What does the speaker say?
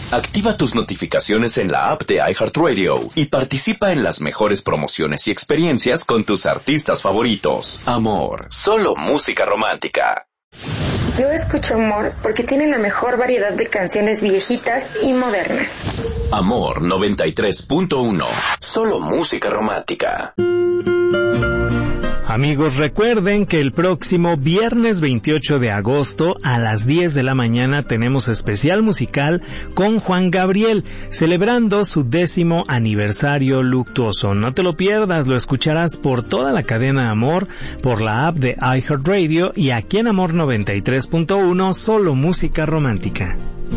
Activa tus notificaciones en la app de iHeartRadio y participa en las mejores promociones y experiencias con tus artistas favoritos. Amor, solo música romántica. Yo escucho Amor porque tiene la mejor variedad de canciones viejitas y modernas. Amor 93.1, solo música romántica. Amigos, recuerden que el próximo viernes 28 de agosto a las 10 de la mañana tenemos especial musical con Juan Gabriel, celebrando su 10º aniversario luctuoso. No te lo pierdas, lo escucharás por toda la cadena Amor, por la app de iHeartRadio y aquí en Amor 93.1, solo música romántica.